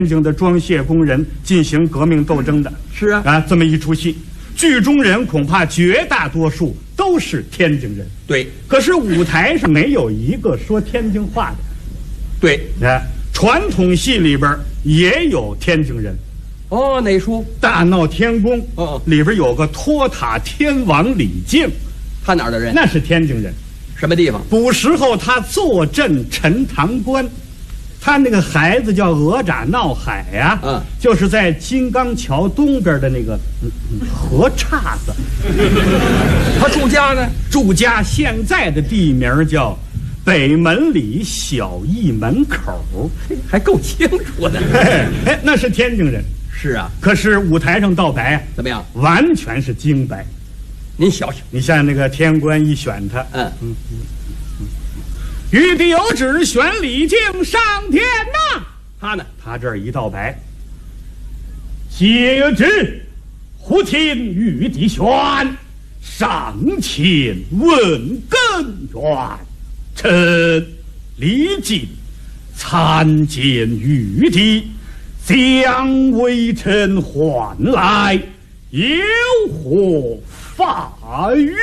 天津的装卸工人进行革命斗争的。 是啊， 这么一出戏，剧中人恐怕绝大多数都是天津人。 对， 可是舞台上没有一个说天津话的。 对， 传统戏里边也有天津人。 哦，哪出？ 大闹天宫。里边有个托塔天王李靖， 他哪儿的人？ 那是天津人。 什么地方？ 古时候他坐镇陈塘关，他那个孩子叫鹅爪闹海呀，就是在金刚桥东边的那个河岔子。 他住家呢？ 住家现在的地名叫北门里小驿门口， 还够清楚的。 那是天津人。 是啊， 可是舞台上道白怎么样？ 完全是京白。 您想想， 你像那个天官一选他，玉帝有旨选李靖上天呐。 他呢？ 他这儿一道白，接旨忽听玉帝选上前问根源，臣李靖参见玉帝，将微臣唤来，有何法谕？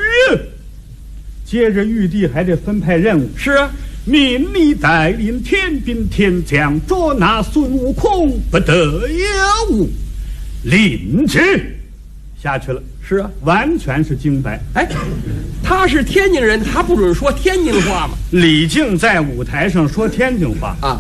接着玉帝还得分派任务。 是啊， 命你带领天兵天将捉拿孙悟空，不得有误。领旨下去了。 是啊， 完全是京白。 他是天津人，他不准说天津话吗？ 李靖在舞台上说天津话啊。